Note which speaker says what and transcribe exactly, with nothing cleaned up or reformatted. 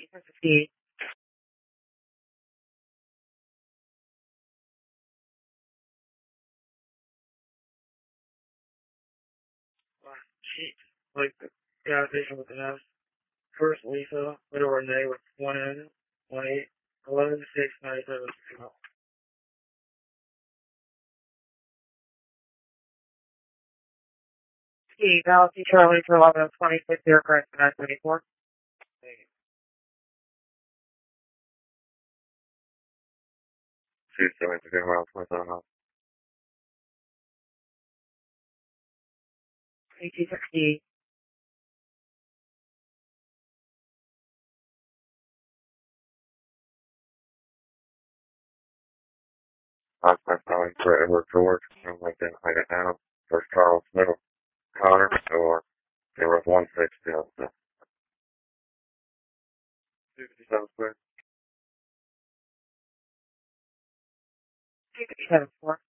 Speaker 1: fifty. Sheet, like the gas station with the house. First Lisa, middle Renee with one N, one eight, eleven six nine seven six. Ski, Galaxy Charlie for eleven twenty-six, aircraft nine twenty-four.
Speaker 2: Two seven to go around twenty-seven miles.
Speaker 1: eighty sixty.
Speaker 2: I'm calling for Edward George. I'm like that. I got down. First Charles Middle Connor or there was one six still. So. two fifty-seven square.
Speaker 1: two fifty-seven four.